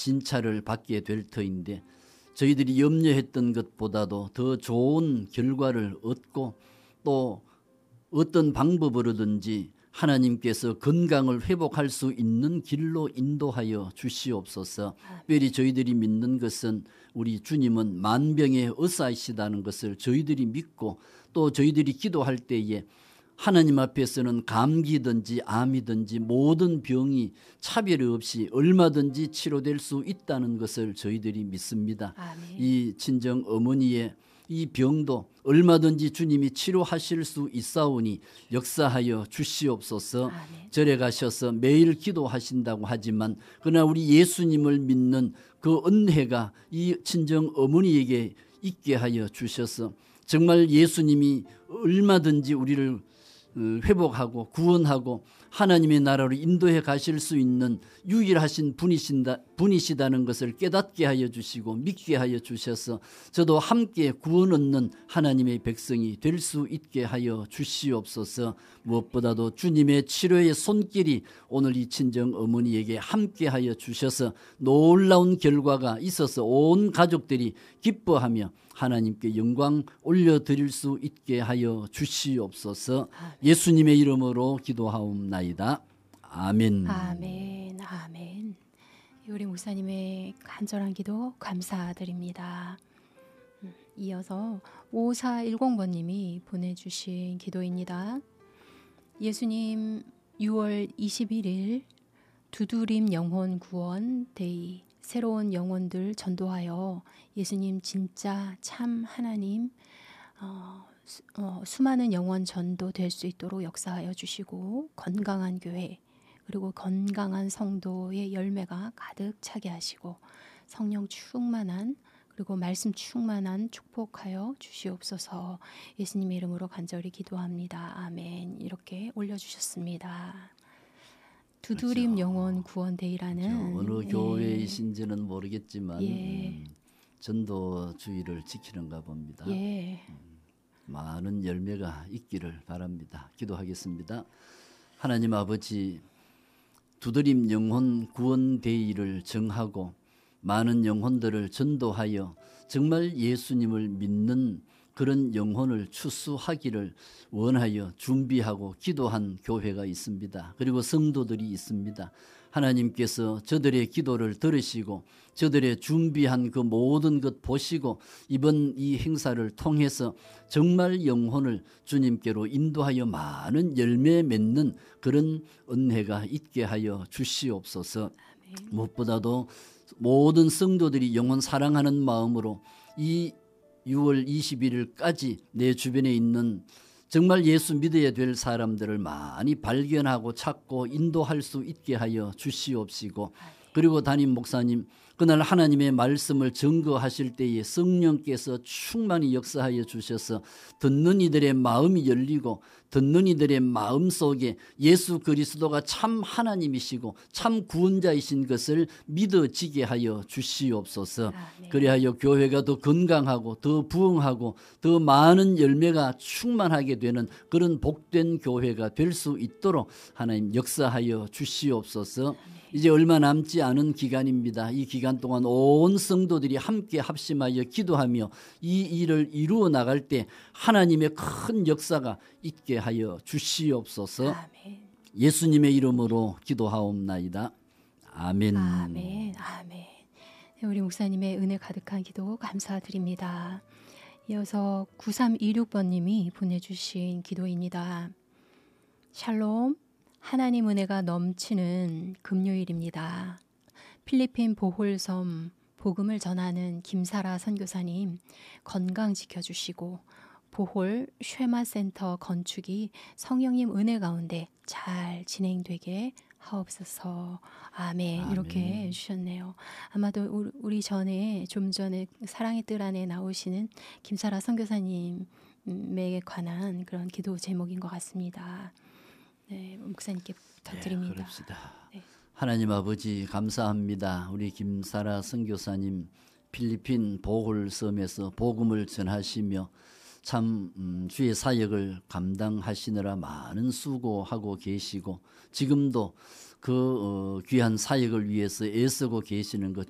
진찰을 받게 될 터인데 저희들이 염려했던 것보다도 더 좋은 결과를 얻고 또 어떤 방법으로든지 하나님께서 건강을 회복할 수 있는 길로 인도하여 주시옵소서. 특별히 저희들이 믿는 것은 우리 주님은 만병의 의사이시다는 것을 저희들이 믿고 또 저희들이 기도할 때에 하나님 앞에서는 감기든지 암이든지 모든 병이 차별 없이 얼마든지 치료될 수 있다는 것을 저희들이 믿습니다. 아멘. 이 친정 어머니의 이 병도 얼마든지 주님이 치료하실 수 있사오니 역사하여 주시옵소서. 아멘. 절에 가셔서 매일 기도하신다고 하지만 그러나 우리 예수님을 믿는 그 은혜가 이 친정 어머니에게 있게 하여 주셔서 정말 예수님이 얼마든지 우리를 회복하고 구원하고 하나님의 나라로 인도해 가실 수 있는 유일하신 분이시다는 것을 깨닫게 하여 주시고 믿게 하여 주셔서 저도 함께 구원 얻는 하나님의 백성이 될 수 있게 하여 주시옵소서. 무엇보다도 주님의 치료의 손길이 오늘 이 친정 어머니에게 함께 하여 주셔서 놀라운 결과가 있어서 온 가족들이 기뻐하며 하나님께 영광 올려드릴 수 있게 하여 주시옵소서. 예수님의 이름으로 기도하옵나이다. 아멘. 아멘. 아멘. 우리 목사님의 간절한 기도 감사드립니다. 이어서 5410번님이 보내주신 기도입니다. 예수님, 6월 21일 두드림 영혼 구원 데이, 새로운 영혼들 전도하여 예수님 진짜 참 하나님 수많은 영혼 전도 될 수 있도록 역사하여 주시고 건강한 교회 그리고 건강한 성도의 열매가 가득 차게 하시고 성령 충만한 그리고 말씀 충만한 축복하여 주시옵소서. 예수님의 이름으로 간절히 기도합니다. 아멘. 이렇게 올려주셨습니다. 두드림 그렇죠. 영혼 구원데이라는 어느 교회이신지는 모르겠지만 예. 전도주의를 지키는가 봅니다. 예. 많은 열매가 있기를 바랍니다. 기도하겠습니다. 하나님 아버지, 두드림 영혼 구원데이를 정하고 많은 영혼들을 전도하여 정말 예수님을 믿는 그런 영혼을 추수하기를 원하여 준비하고 기도한 교회가 있습니다. 그리고 성도들이 있습니다. 하나님께서 저들의 기도를 들으시고 저들의 준비한 그 모든 것 보시고 이번 이 행사를 통해서 정말 영혼을 주님께로 인도하여 많은 열매 맺는 그런 은혜가 있게 하여 주시옵소서. 무엇보다도 모든 성도들이 영혼 사랑하는 마음으로 이 6월 21일까지 내 주변에 있는 정말 예수 믿어야 될 사람들을 많이 발견하고 찾고 인도할 수 있게 하여 주시옵시고 그리고 담임 목사님 그날 하나님의 말씀을 증거하실 때에 성령께서 충만히 역사하여 주셔서 듣는 이들의 마음이 열리고 듣는 이들의 마음속에 예수 그리스도가 참 하나님이시고 참 구원자이신 것을 믿어지게 하여 주시옵소서. 그리하여 교회가 더 건강하고 더 부흥하고 더 많은 열매가 충만하게 되는 그런 복된 교회가 될 수 있도록 하나님 역사하여 주시옵소서. 이제 얼마 남지 않은 기간입니다. 이 기간 동안 온 성도들이 함께 합심하여 기도하며 이 일을 이루어 나갈 때 하나님의 큰 역사가 있게 하여 주시옵소서. 아멘. 예수님의 이름으로 기도하옵나이다. 아멘. 아멘. 아멘. 우리 목사님의 은혜 가득한 기도 감사드립니다. 이어서 9326번님이 보내주신 기도입니다. 샬롬. 하나님 은혜가 넘치는 금요일입니다. 필리핀 보홀섬 복음을 전하는 김사라 선교사님 건강 지켜주시고 보홀 쉐마센터 건축이 성령님 은혜 가운데 잘 진행되게 하옵소서. 아멘. 아멘. 이렇게 해주셨네요. 아마도 우리 좀 전에 사랑의 뜰 안에 나오시는 김사라 선교사님에 관한 그런 기도 제목인 것 같습니다. 네, 목사님께 부탁드립니다. 네, 그럽시다. 네. 하나님 아버지 감사합니다. 우리 김사라 선교사님 필리핀 보홀섬에서 복음을 전하시며 참 주의 사역을 감당하시느라 많은 수고하고 계시고 지금도 그 귀한 사역을 위해서 애쓰고 계시는 것